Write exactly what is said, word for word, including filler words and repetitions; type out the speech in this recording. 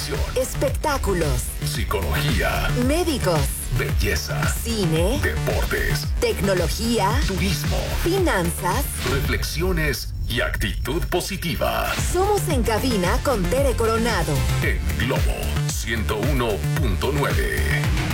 televisión, espectáculos, psicología, médicos, belleza, cine, deportes, tecnología, turismo, finanzas, reflexiones y actitud positiva. Somos En Cabina con Tere Coronado. En Globo ciento uno punto nueve.